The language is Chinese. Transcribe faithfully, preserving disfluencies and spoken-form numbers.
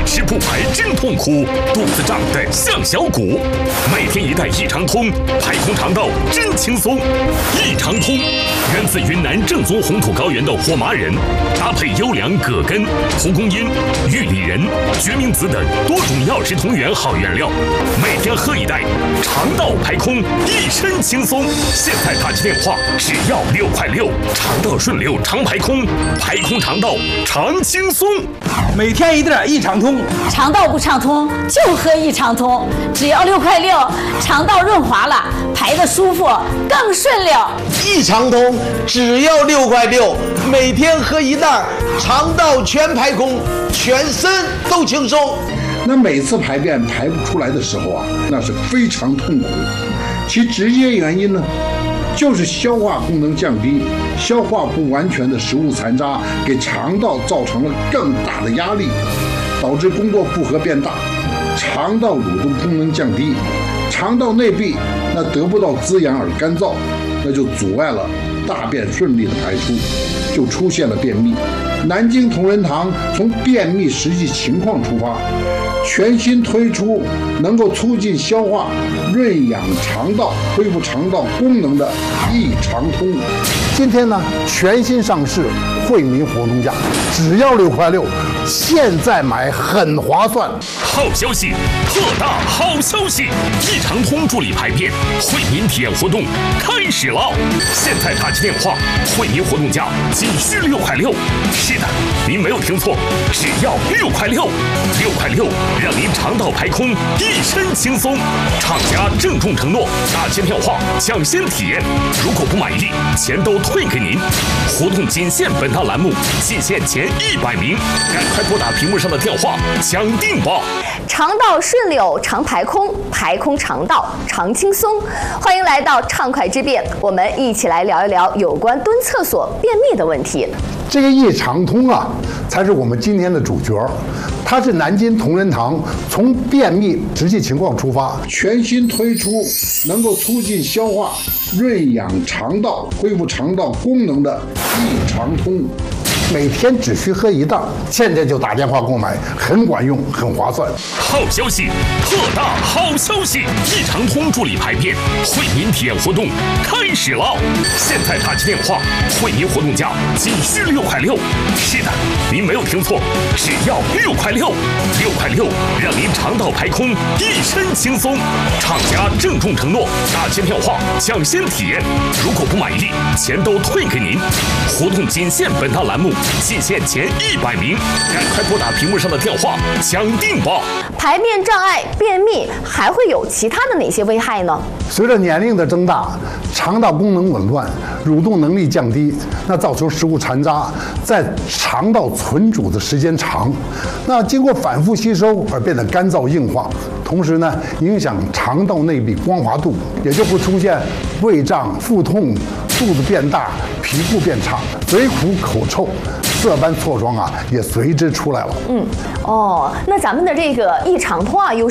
吃不排真痛苦，肚子胀得像小鼓。每天一袋益肠通，排空肠道真轻松。益肠通源自云南正宗红土高原的火麻仁，搭配优良葛根、蒲公英、玉里仁、决明子等多种药食同源好原料，每天喝一袋，肠道排空，一身轻松。现在打起电话只要六块六，肠道顺流，常排空，排空肠道常轻松。 每天一袋益肠通， 肠道不畅通就喝益肠通，只要六块六，肠道润滑了，排得舒服，更顺溜。 益肠通只要六块六，每天喝一袋，肠道全排空，全身都轻松。 那每次排便排不出来的时候啊，那是非常痛苦。其直接原因呢，就是消化功能降低，消化不完全的食物残渣给肠道造成了更大的压力，导致工作负荷变大，肠道蠕动功能降低，肠道内壁那得不到滋养而干燥，那就阻碍了大便顺利的排出，就出现了便秘。南京同仁堂从便秘实际情况出发，全新推出能够促进消化、润养肠道、恢复肠道功能的益肠通。今天呢，全新上市惠民活动价，只要六块六，现在买很划算。 好消息，特大好消息！益肠通助力排便惠民体验活动开始了！现在打起电话，惠民活动价仅需六块六。是的，您没有听错，只要六块六，六块六让您肠道排空，一身轻松。厂家郑重承诺，打起电话抢先体验，如果不满意，钱都退给您。活动仅限本档栏目，仅限前一百名，赶快拨打屏幕上的电话抢定吧！ 肠道顺溜，常排空，排空肠道常轻松。欢迎来到畅快之辩，我们一起来聊一聊有关蹲厕所便秘的问题。 这个益肠通啊，才是我们今天的主角。它是南京同仁堂从便秘实际情况出发，全新推出能够促进消化、润养肠道、恢复肠道功能的益肠通。每天只需喝一袋，现在就打电话购买，很管用，很划算。 好消息，特大好消息！益肠通助力排便惠民体验活动开始了！现在打起电话，惠民活动价仅需六块六。是的，您没有听错，只要六块六，六块六让您肠道排空，一身轻松。厂家郑重承诺，打起电话抢先体验，如果不满意，钱都退给您。活动仅限本档栏目，仅限前一百名，赶快拨打屏幕上的电话抢定吧！ 排便障碍、便秘还会有其他的哪些危害呢？ 随着年龄的增大，肠道功能紊乱，蠕动能力降低，那造成食物残渣在肠道存储的时间长，那经过反复吸收而变得干燥硬化，同时呢，影响肠道内壁光滑度，也就会出现胃胀、腹痛、肚子变大、皮肤变差、嘴苦口臭。色斑痤疮啊，也随之出来了。 嗯，哦，那咱们的这个益肠通啊，有